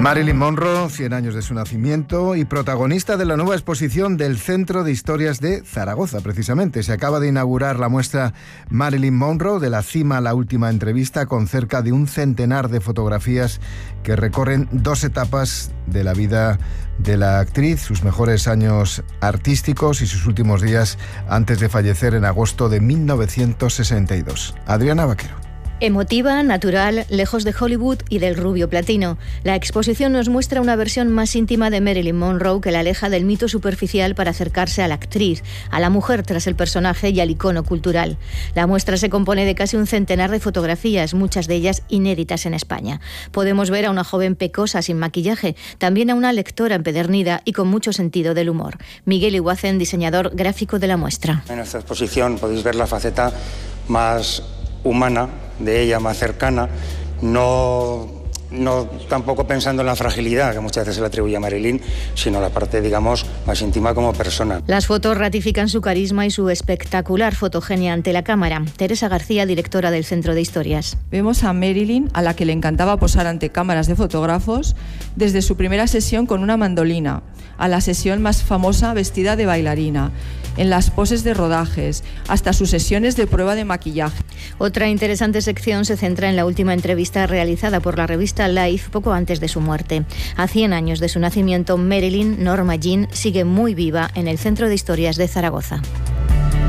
Marilyn Monroe, 100 años de su nacimiento y protagonista de la nueva exposición del Centro de Historias de Zaragoza, precisamente. Se acaba de inaugurar la muestra Marilyn Monroe, de la cima a la última entrevista, con cerca de un centenar de fotografías que recorren 2 etapas de la vida de la actriz, sus mejores años artísticos y sus últimos días antes de fallecer en agosto de 1962. Adriana Vaquero. Emotiva, natural, lejos de Hollywood y del rubio platino. La exposición nos muestra una versión más íntima de Marilyn Monroe que la aleja del mito superficial para acercarse a la actriz, a la mujer tras el personaje y al icono cultural. La muestra se compone de casi un centenar de fotografías, muchas de ellas inéditas en España. Podemos ver a una joven pecosa sin maquillaje, también a una lectora empedernida y con mucho sentido del humor. Miguel Iguacen, diseñador gráfico de la muestra. En esta exposición podéis ver la faceta más humana de ella, más cercana, no tampoco pensando en la fragilidad que muchas veces se le atribuye a Marilyn, sino la parte, digamos, más íntima como persona. Las fotos ratifican su carisma y su espectacular fotogenia ante la cámara. Teresa García, directora del Centro de Historias. Vemos a Marilyn, a la que le encantaba posar ante cámaras de fotógrafos, desde su primera sesión con una mandolina, a la sesión más famosa vestida de bailarina, en las poses de rodajes, hasta sus sesiones de prueba de maquillaje. Otra interesante sección se centra en la última entrevista realizada por la revista Life poco antes de su muerte. A 100 años de su nacimiento, Marilyn, Norma Jean, sigue muy viva en el Centro de Historias de Zaragoza.